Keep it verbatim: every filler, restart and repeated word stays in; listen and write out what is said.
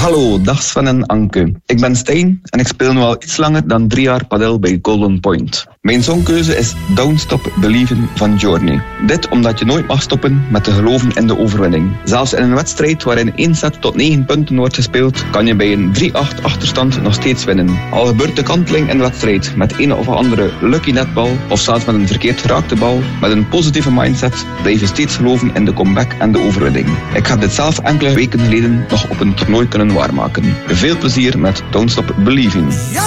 Hallo, dag Sven en Anke. Ik ben Stijn en ik speel nu al iets langer dan drie jaar padel bij Golden Point. Mijn songkeuze is Don't Stop Believin' van Journey. Dit omdat je nooit mag stoppen met te geloven in de overwinning. Zelfs in een wedstrijd waarin één set tot negen punten wordt gespeeld, kan je bij een drie acht achterstand nog steeds winnen. Al gebeurt de kanteling in de wedstrijd met een of andere lucky netbal of zelfs met een verkeerd geraakte bal, met een positieve mindset blijf je steeds geloven in de comeback en de overwinning. Ik heb dit zelf enkele weken geleden nog op een toernooi kunnen waarmaken. Veel plezier met Don't Stop Believin'.